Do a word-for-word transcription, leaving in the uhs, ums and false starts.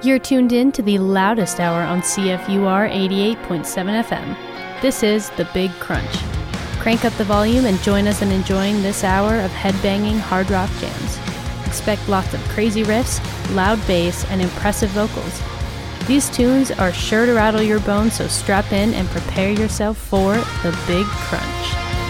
You're tuned in to the loudest hour on C F U R eighty-eight point seven F M. This is The Big Crunch. Crank up the volume and join us in enjoying this hour of headbanging hard rock jams. Expect lots of crazy riffs, loud bass, and impressive vocals. These tunes are sure to rattle your bones, so strap in and prepare yourself for The Big Crunch.